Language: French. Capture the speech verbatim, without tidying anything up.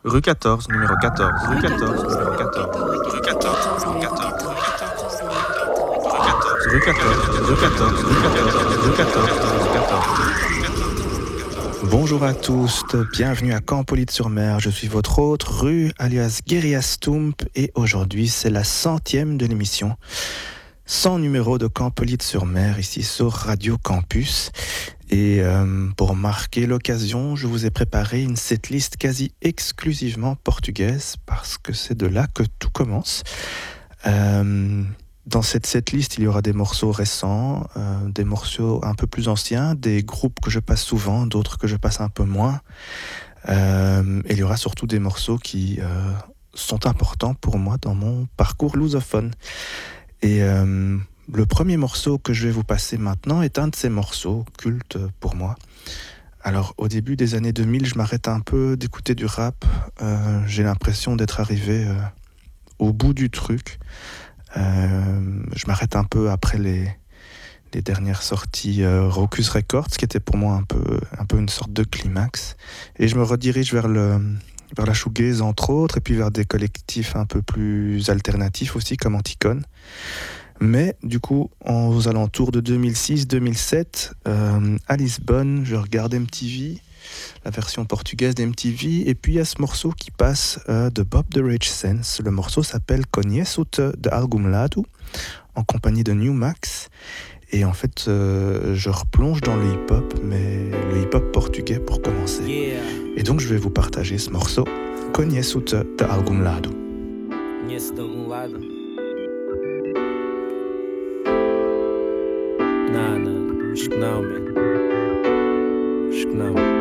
Rue quatorze, numéro quatorze. Rue quatorze, numéro quatorze. Rue quatorze, numéro quatorze. Rue quatorze, rue quatorze, rue quatorze, rue quatorze, rue quatorze. Bonjour à tous, bienvenue à Campolide-sur-Mer. Je suis votre hôte, Rue, alias Guérilla Stump, et aujourd'hui c'est la centième de l'émission. cent numéros de Campolide-sur-Mer, ici sur Radio Campus. Et euh, pour marquer l'occasion, je vous ai préparé une setlist quasi exclusivement portugaise, parce que c'est de là que tout commence. Euh, dans cette setlist, il y aura des morceaux récents, euh, des morceaux un peu plus anciens, des groupes que je passe souvent, d'autres que je passe un peu moins. Euh, et il y aura surtout des morceaux qui euh, sont importants pour moi dans mon parcours lusophone. Et euh, le premier morceau que je vais vous passer maintenant est un de ces morceaux cultes pour moi. Alors, au début des années deux mille, je m'arrête un peu d'écouter du rap. Euh, j'ai l'impression d'être arrivé euh, au bout du truc. Euh, je m'arrête un peu après les, les dernières sorties euh, Raucus Records, qui était pour moi un peu, un peu une sorte de climax. Et je me redirige vers, le, vers la shoegaze, entre autres, et puis vers des collectifs un peu plus alternatifs aussi, comme Anticon. Mais du coup, aux alentours de deux mille six deux mille sept, euh, à Lisbonne, je regarde M T V, la version portugaise d'M T V, et puis il y a ce morceau qui passe euh, de Bob the Rage Sense. Le morceau s'appelle Conheço-te de Algum Lado, en compagnie de New Max. Et en fait, euh, je replonge dans le hip-hop, mais le hip-hop portugais pour commencer. Yeah. Et donc, je vais vous partager ce morceau, Conheço-te de Algum Lado. Conheço de algum lado? Não, não, acho que não, man. Acho que não.